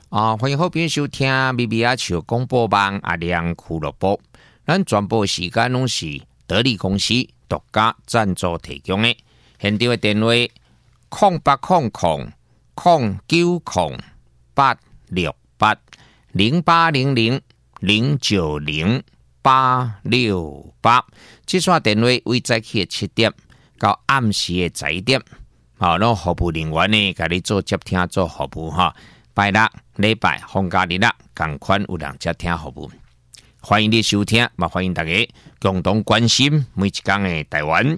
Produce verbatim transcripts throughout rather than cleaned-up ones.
啊，欢迎好朋友收听咪咪阿笑广播网阿亮俱乐部。咱全部时间拢是得力公司独家赞助提供的。现场的电话空八空空空九空八六八零八零零零九零八六八。这串电话为早起的七点到暗时的十一点，好，咱服务人员呢，甲你做接听做服务哈。拜六、礼拜、放假日啦，同款有人接听服务。欢迎你收听，嘛欢迎大家共同关心每一天的台湾。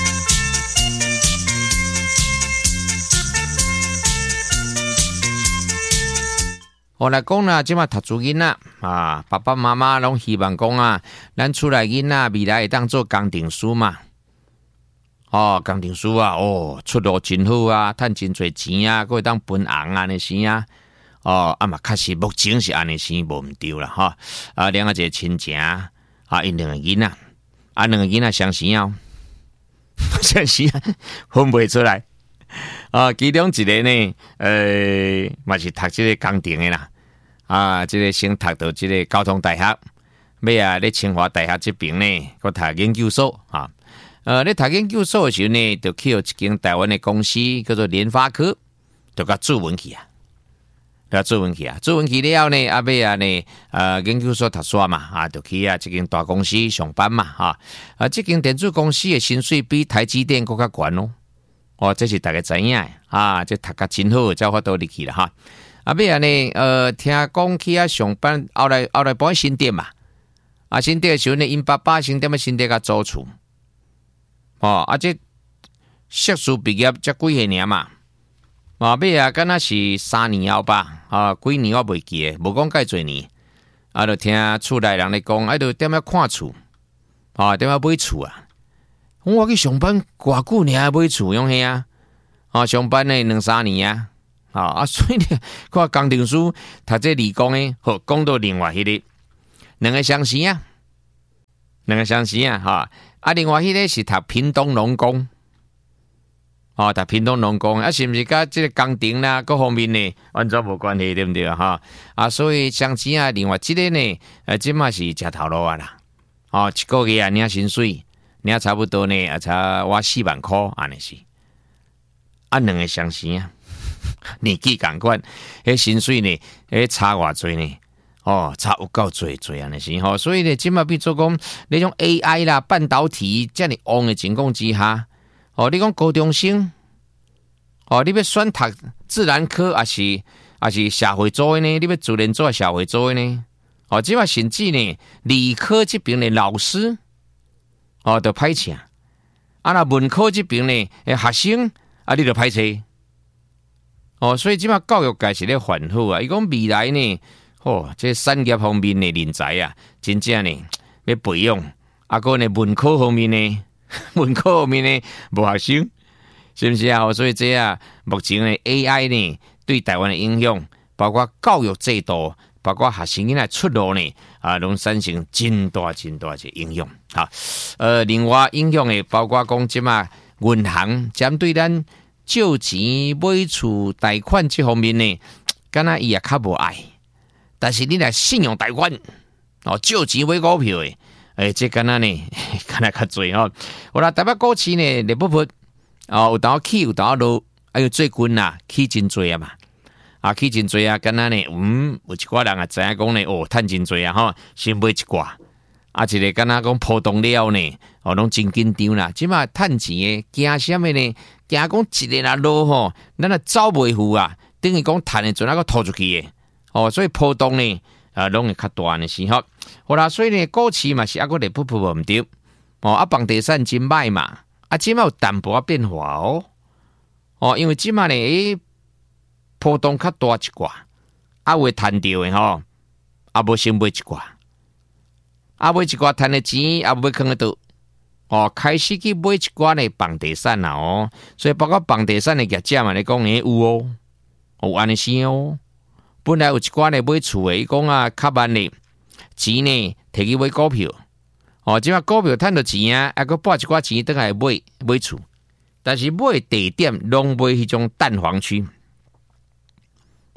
我来讲啦，即马读书囡仔啊，爸爸妈妈拢希望讲啊，咱出来囡仔未来会当做工程师嘛。哦，工程师啊，哦，出路真好啊，赚真侪钱啊，佫会当分红安尼生啊。哦，啊嘛，确实目前是安尼生无毋对啦，哈。啊，两个一个亲情啊，因两个囡仔，啊，两个囡仔相生哦，相生分袂出来。啊，其中一个呢，呃，嘛是读即个工程的啦，啊，即、這個先读到即个交通大学，尾啊，咧清华大学这边呢，佮读研究所啊。呃，咧读研究所的时候呢，就去有一间台湾的公司叫做联发科，就甲做文去啊。要做文去啊，做文去了后呢，啊尾啊呢，呃，研究所读书嘛，啊，就去啊，这间大公司上班嘛，哈，啊，这间电子公司的薪水比台积电更加高哦，哦，这是大家知影的啊，这读甲真好，才法度入去了哈。啊尾啊呢，呃，听讲去啊上班，后来后来搬新店嘛，啊，新店的时候呢，因爸爸新店嘛，新店甲租厝，哦，啊，这硕士毕业才几岁年嘛。嘛尾啊，敢若是三年后吧，啊，几年我袂记诶，无讲介侪年，啊，就听厝内人咧讲，啊，就踮遐看厝，啊，踮遐买厝啊。我去上班偌久尔买厝用遐啊，啊，上班呢两三年啊，啊，啊，所以呢，看工程师读这理工诶，好，讲到另外迄、那个，两个相生啊，两个相生啊，哈，啊，另外迄个是读屏东农工。哦，读屏东农工啊，是毋是甲即个工程啦，各方面呢完全无关系，对毋对啊？哈啊，所以相亲啊，另外即个呢，呃，即嘛是食头路啊啦。哦，一个月啊，领薪水，领差不多呢，啊，差我四万块安尼是。啊，两个相生啊，年纪共款，迄薪水呢，迄差偌济呢？哦，差有够济济安尼是吼，所以呢，即嘛变做讲那种 A I 啦、半导体遮尔旺的情况之下。哦，你讲高中生，哦，你要选读自然科，还是还是社会组的呢？你要自然组社会组的呢？哦，即话甚至呢，理科这边的老师，哦，就歹请；啊，那文科这边呢，学生啊，你就歹找。哦，所以即话教育界是咧烦恼啊。伊讲未来呢，哦，这产业方面的人才啊，真正呢要培养，啊，个呢文科方面呢。文科方面呢，无学生，是不是啊？所以这啊，目前呢 A I 呢对台湾的影响，包括教育制度，包括学生囡仔出路呢，啊，拢产生真大真大的影响。好，呃，另外影响的包括讲即嘛，银行针对咱借钱买厝贷款这方面呢，敢若伊也较无爱，但是你来信用贷款哦，借钱买股票的。诶、欸，这敢若呢，敢若较侪吼。我啦，台北股市呢，日不不哦，有当起，有当落，哎呦，最近啦，起真侪啊嘛，啊，起真侪啊，敢若呢，嗯，有一寡人啊，知影讲呢，哦，趁真侪啊，吼，先买一寡，啊，一个敢若讲波动了呢，哦，拢真紧张啦，即马趁钱诶，惊啥物呢？惊讲一日啊落吼，咱啊走袂赴啊，等于讲趁诶阵啊个拖出去诶，哦，所以波动呢。啊，拢会较大的时候，好啦，所以呢，股市嘛是啊个日不不唔对，哦，啊，房地产真歹嘛，啊，即马有淡薄变化哦，哦，因为即马呢，诶，波动较大一寡，啊，会赚到的吼，啊，无先买一寡，啊，买一寡赚的钱，啊，要囥得到，哦，开始去买一寡呢房地产啦哦，所以包括房地产的业者嘛，你讲诶有哦，有安尼先哦。本来有一寡呢买厝的，伊讲啊较慢呢，钱呢摕去买股票，哦，即马股票赚到钱啊，还佫拨一寡钱倒来买买厝，但是买地点拢买迄种蛋黄区，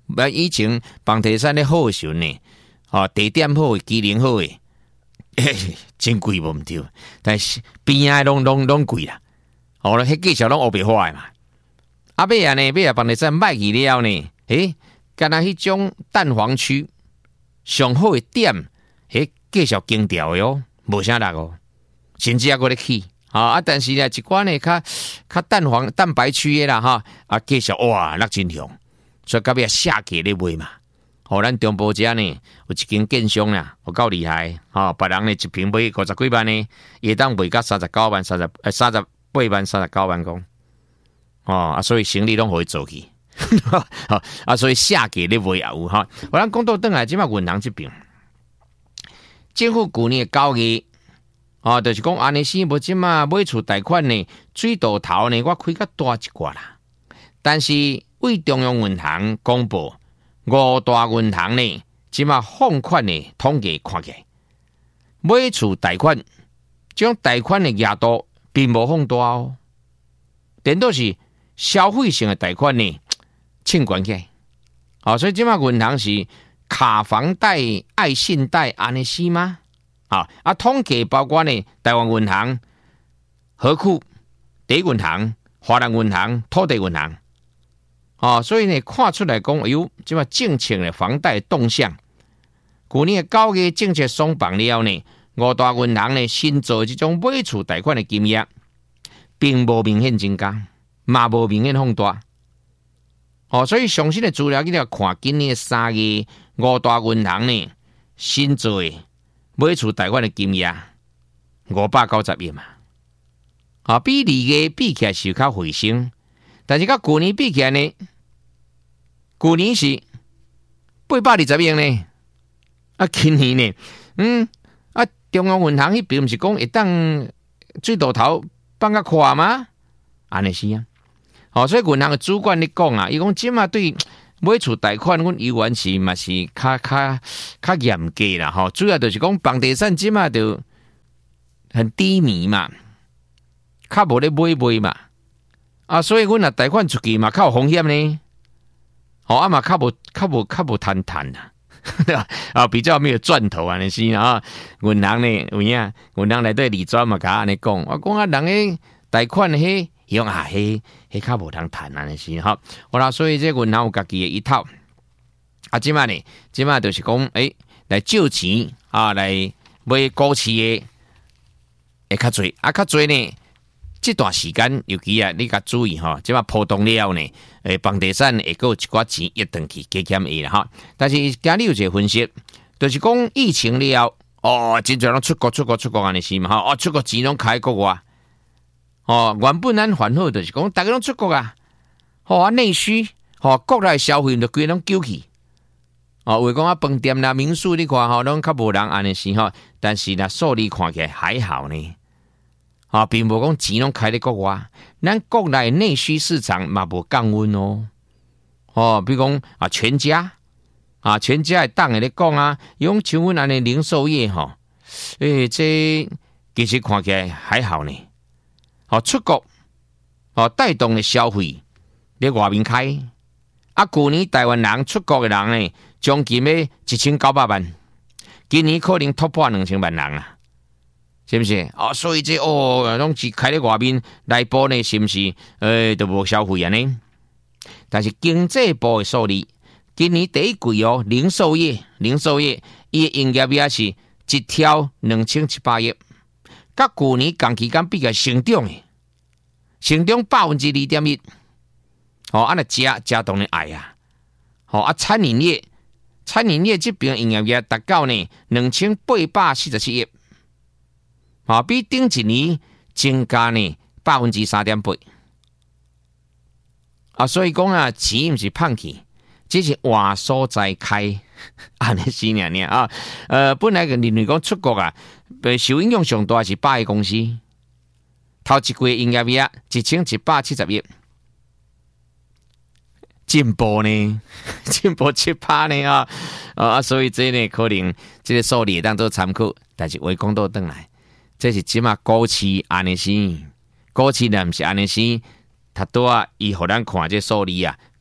不以前房地产咧好时候呢，哦，地点好，机能好诶，欸、真贵无毋对，但是边仔拢拢拢贵啦。哦，迄技术拢学袂坏嘛。啊，尾啊呢，尾啊房地产卖去了呢，诶、欸，敢若迄种蛋黄区上好诶点，迄继续经调诶哦，无啥力哦，甚至还搁咧起。啊！但是咧，一寡呢，较较蛋黄、蛋白区的啦，哈啊，继续哇，落真凶，所以到尾下价咧卖嘛。哦，咱中部遮呢，有一间建商啦，有够厉害，哈、哦，别人呢一平卖五十几万呢，伊当卖到三十九万、三十呃三十八万、三十九万公，哦啊，所以生意拢可以做去，哦啊，所以下价咧卖也有哈。我咱讲到转来，即马银行这边，政府去年的九月。哦，就是讲安尼是无即嘛买厝贷款呢，水道头呢，我开较大一寡啦。但是为中央银行公布五大银行呢，即嘛放款呢统计看起来，买厝贷款这种贷款的额度并无放大哦，顶多是消费性的贷款呢，清悬起来。哦，所以即嘛银行是卡房贷、爱信贷安尼是吗？啊啊！统计包括呢，台湾银行、和库、第一银行、华南银行、土地银行，哦，所以呢，看出来讲，哎呦，即嘛政策的房贷动向，去年的九月政策松绑了呢，五大银行呢新做这种买厝贷款的金额，并无明显增加，嘛无明显放大。哦，所以详细的资料，你要看今年三月五大银行呢新做的。买厝贷款的金额五百九十亿嘛，啊，比二月比起来是较回升，但是甲去年比起来呢，去年是八百二十亿呢，啊，今年呢，嗯，啊，中央银行迄边毋是讲会当水道头放较快吗？安尼是啊，好，所以银行的主管咧讲啊，伊讲即嘛对。买厝贷款，阮依然是嘛是较较较严格啦，吼，主要就是讲房地产即嘛就很低迷嘛，较无咧买卖嘛，啊，所以阮若贷款出去嘛较有风险呢，哦，啊嘛较无较无较无摊摊啦，啊，比较没有赚头安尼是啊，银行呢有影，银行内底理专嘛甲安尼讲，我讲啊，人诶贷款迄。用啊，迄迄较无通谈安尼是吼，好啦，所以这银行有家己的一套。啊，即摆呢，即摆就是讲，诶、欸，来借钱啊，来买股市的，会较侪，啊，较侪呢。这段时间，尤其啊，你甲注意吼，即摆波动了呢，诶，房地产会够一寡钱一顿去加减下啦哈。但是今日有一个分析，就是讲疫情了，哦，真侪拢出国出国出国安尼是嘛吼，哦，出国钱拢开国外。哦，原本咱烦恼就是讲，大家拢出国啊，哦啊内需，哦国内消费就规拢救去，哦，为讲啊饭店啦、民宿你看吼，拢较无人安尼是吼，但是啦数字看起来还好呢，啊、哦，并无讲钱拢开咧国外，咱国内内需市场嘛无降温哦，哦，比如讲啊全家，啊全家的档诶咧讲啊，用像阮安尼零售业吼，诶、欸，这其实看起来还好呢。哦，出国哦带动的消费咧外面开，啊，去年台湾人出国的人呢，将近要一千九百万，今年可能突破两千万人啊，是不是？哦，所以这哦，拢是开咧外面内部呢，是不是？诶，都无消费啊呢？但是经济部的数字，今年第一季哦，零售业，零售业伊营业额是一条两千七百亿。甲去年同期间比较成长诶，成长百分之二点一，哦，安尼加加当然爱啊，哦啊，餐饮业，餐饮业这边营业额达到呢两千八百四十七亿，啊，比顶一年增加呢百分之三点八，啊，所以讲啊，钱毋是胖去，只是换所在开，安尼是尔尔啊，呃，本来个认为讲出国啊。受影响上大是百亿公司，头一季营业额一千一百七十亿，进步呢，进步七趴呢啊啊！所以这呢可能这个数字当做参考，但是话讲到转来，这是起码股市安尼是，股市呢不是安尼是，他多啊，伊互咱看这数字啊，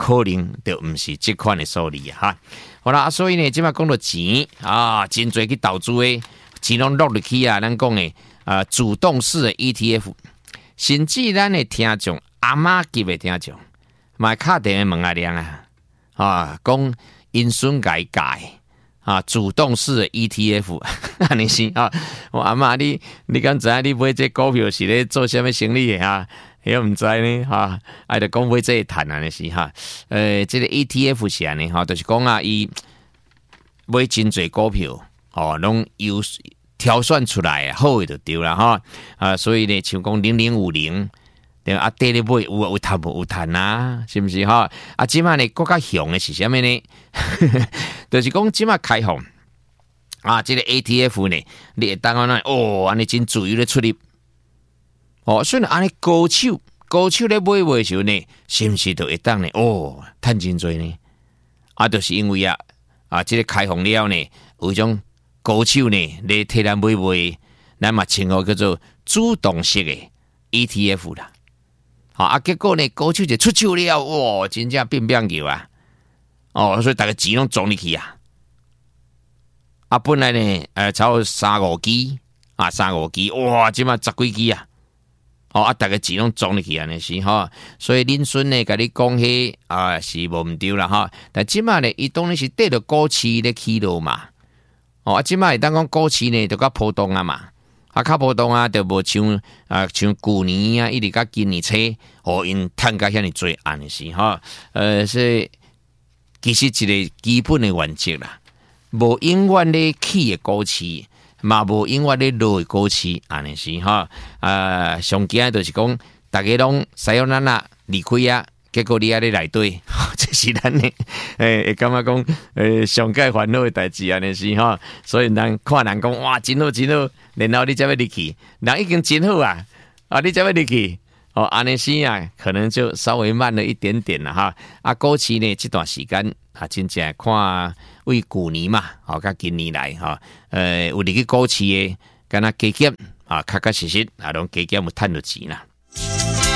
可能就唔是这款的数字啊哈。好啦，所以呢，即摆讲到钱啊，真侪去投资的钱拢落入去啊，咱讲的啊主动式的 E T F， 甚至咱的听众阿妈级的听众，买卡电的问阿亮啊，啊讲因孙改改。啊，主动式的 E T F， 安尼是啊，我阿妈你你敢知影你买这股票是咧做什么生意的哈？也唔知呢哈，爱着讲买这一谈安尼是哈，呃，这个 E T F 是安尼哈，就是讲啊，伊买真侪股票哦，拢有挑选出来好的就对啦哈，啊，所以呢，像讲零零五零。对啊，跌咧买有有赚无有赚啊，是不是哈？啊，即摆呢更较凶的是啥物呢？就是讲即摆开放啊，这个 E T F 呢，你会当安尼哦，安尼真自由咧出入哦，所以安尼高手高手咧买卖时候呢，是不是就会当呢？哦，赚真多呢？啊，就是因为啊啊，这个开放了呢，有一种高手呢咧替咱买卖，咱嘛称呼叫做主动式的 E T F 啦。好啊，结果呢，高手就出手了，哇，真正变变球啊！哦，所以大家钱拢撞入去啊！啊，本来呢，呃，超过三五支啊，三五支，哇，即马十几支啊！哦，啊，大家钱拢撞入去安尼是哈，所以恁孙呢，甲你讲起啊，是无毋对啦哈。但即马呢，伊当然是缀着股市咧起落嘛。哦，啊，即马会当讲股市呢，就较波动啊嘛。啊，较波动啊，就无像啊，像旧年啊，一直到今年初，哦，因趁甲遐尼多安尼是哈，呃，是其实一个基本的原则啦，无永远咧起的股市，嘛无永远咧落的股市安尼是哈，啊，上惊就是讲，大家拢使用咱啊离开啊，结果你还咧内底，这是咱的，诶，会感觉讲，诶，上界烦恼的代志安尼是哈，所以人看人讲哇，真好真好。然后你才要入去，人已经真好啊！啊，你才要入去，哦，安尼时啊，可能就稍微慢了一点点了哈。啊，股市呢这段时间啊，真正看为旧年嘛，哦，甲今年来哈，呃，有入去股市的，敢若加减啊，确确实实啊，拢加减有趁到钱啦。